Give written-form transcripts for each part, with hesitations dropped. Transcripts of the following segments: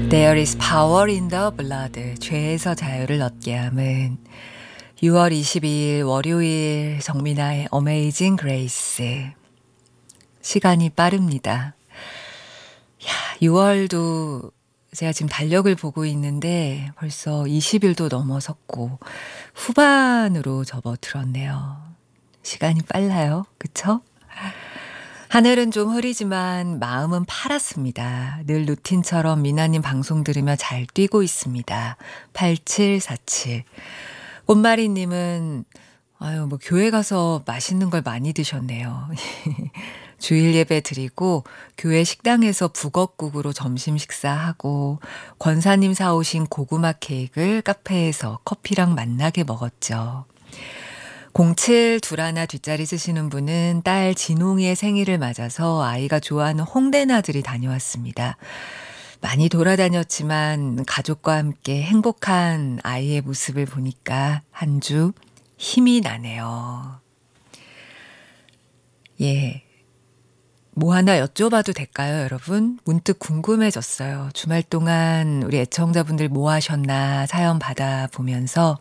There is power in the blood. 죄에서 자유를 얻게 함은 6월 22일 월요일 정민아의 Amazing Grace. 시간이 빠릅니다. 6월도 제가 지금 달력을 보고 있는데 벌써 20일도 넘어섰고 후반으로 접어들었네요. 시간이 빨라요. 그쵸? 하늘은 좀 흐리지만 마음은 파랗습니다. 늘 루틴처럼 미나님 방송 들으며 잘 뛰고 있습니다. 8747. 꽃마리님은 뭐 교회 가서 맛있는 걸 많이 드셨네요. 주일 예배 드리고 교회 식당에서 북엇국으로 점심 식사하고 권사님 사오신 고구마 케이크를 카페에서 커피랑 만나게 먹었죠. 0721 뒷자리 쓰시는 분은 딸 진홍이의 생일을 맞아서 아이가 좋아하는 홍대나들이 다녀왔습니다. 많이 돌아다녔지만 가족과 함께 행복한 아이의 모습을 보니까 한 주 힘이 나네요. 뭐 하나 여쭤봐도 될까요, 여러분? 문득 궁금해졌어요. 주말 동안 우리 애청자분들 뭐 하셨나 사연 받아보면서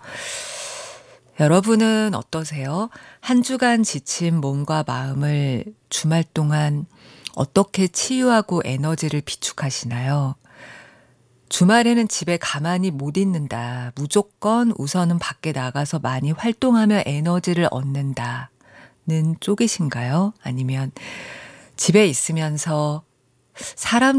여러분은 어떠세요? 한 주간 지친 몸과 마음을 주말 동안 어떻게 치유하고 에너지를 비축하시나요? 주말에는 집에 가만히 못 있는다. 무조건 우선은 밖에 나가서 많이 활동하며 에너지를 얻는다는 쪽이신가요? 아니면 집에 있으면서 사람